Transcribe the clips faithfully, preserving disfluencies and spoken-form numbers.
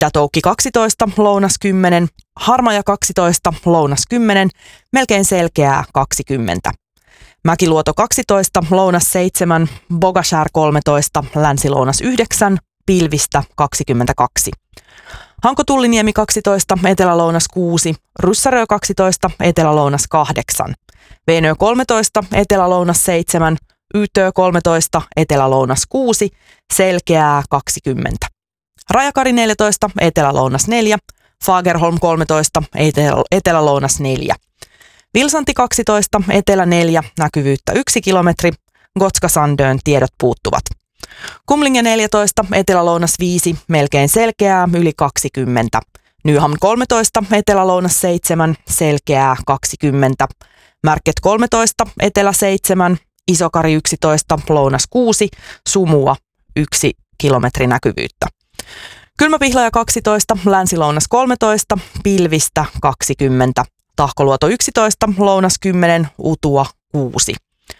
Itätoukki kaksitoista, lounas kymmenen, Harmaja kaksitoista, lounas kymmenen, melkein selkeää kaksikymmentä. Mäkiluoto kaksitoista, lounas seitsemän, Bogashär kolmetoista, länsilounas yhdeksän, pilvistä kaksikymmentäkaksi. Hanko-Tulliniemi kaksitoista, etelälounas kuusi, Ryssärö kaksitoista, etelälounas kahdeksan. Veenö kolmetoista, etelälounas seitsemän, Ytö kolmetoista, etelälounas kuusi, selkeää kaksikymmentä. Rajakari neljätoista, etelälounas neljä, Fagerholm kolmetoista, etelä, etelälounas neljä. Vilsanti kaksitoista, etelä neljä, näkyvyyttä yksi kilometri, Gotska Sandön tiedot puuttuvat. Kumlinge neljätoista, etelälounas viisi, melkein selkeää, yli kaksikymmentä. Nyhamn kolmetoista, etelälounas seitsemän, selkeää kaksikymmentä. Märket kolmetoista, etelä seitsemän, Isokari yksitoista, lounas kuusi, sumua yksi kilometri näkyvyyttä. Kylmäpihlaja kaksitoista, länsilounas kolmetoista, pilvistä kaksikymmentä. Tahkoluoto yksitoista, lounas kymmenen, utua kuusi.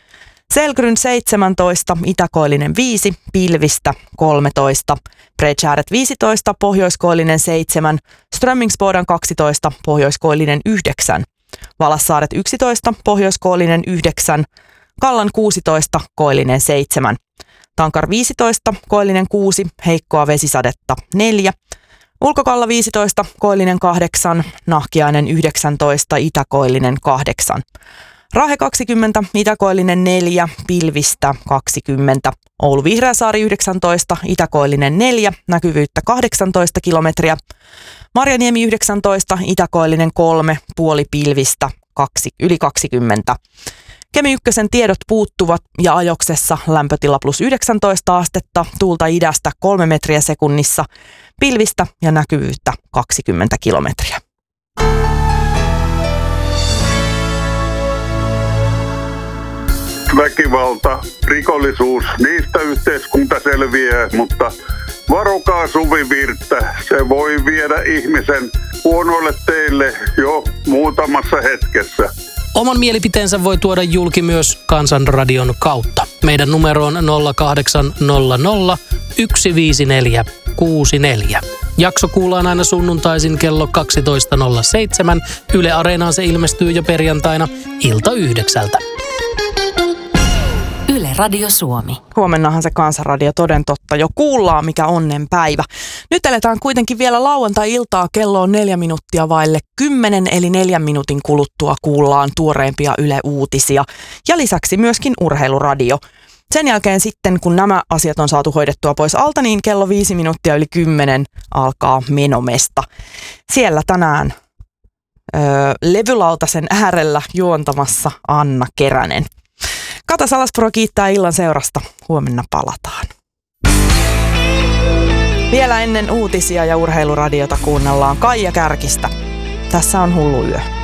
Selgryn seitsemäntoista, itäkoillinen viisi, pilvistä kolmetoista. Bredshäret viisitoista, pohjoiskoillinen seitsemän, Strömmingsboden kaksitoista, pohjoiskoillinen yhdeksän. Valassaaret yksitoista, pohjoiskoillinen yhdeksän, Kallan kuusitoista, koillinen seitsemän. Tankar viisitoista, koillinen kuusi, heikkoa vesisadetta neljä. Ulkokalla viisitoista, koillinen kahdeksan, Nahkiainen yhdeksäntoista, itäkoillinen kahdeksan. Rahe kaksikymmentä, itäkoillinen neljä, pilvistä kaksikymmentä. Oulu Vihreäsaari yhdeksäntoista, itäkoillinen neljä, näkyvyyttä kahdeksantoista kilometriä. Marjaniemi yhdeksäntoista, itäkoillinen kolme, puoli pilvistä kaksi, yli kaksikymmentä. Kemi ykkösen tiedot puuttuvat ja ajoksessa lämpötila plus yhdeksäntoista astetta, tuulta idästä kolme metriä sekunnissa, pilvistä ja näkyvyyttä kaksikymmentä kilometriä. Väkivalta, rikollisuus, niistä yhteiskunta selviää, mutta varokaa suvivirttä, se voi viedä ihmisen huonoille teille jo muutamassa hetkessä. Oman mielipiteensä voi tuoda julki myös Kansanradion kautta. Meidän numero on nolla kahdeksan nolla nolla yksi viisi neljä kuusi neljä. Jakso kuullaan aina sunnuntaisin kello kaksitoista nolla seitsemän. Yle Areenaan se ilmestyy jo perjantaina ilta yhdeksältä. Yle Radio Suomi. Huomennahan se Kansanradio toden totta jo kuullaan, mikä onnen päivä. Nyt eletään kuitenkin vielä lauantai-iltaa, kello on neljä minuuttia vaille kymmenen, eli neljän minuutin kuluttua kuullaan tuoreimpia Yle-uutisia. Ja lisäksi myöskin Urheiluradio. Sen jälkeen sitten, kun nämä asiat on saatu hoidettua pois alta, niin kello viisi minuuttia yli kymmenen alkaa Menomesta. Siellä tänään öö, levylautasen äärellä juontamassa Anna Keränen. Kata Salaspuro kiittää illan seurasta. Huomenna palataan. Vielä ennen uutisia ja urheiluradiota kuunnellaan Kaija Kärkistä. Tässä on Hullu yö.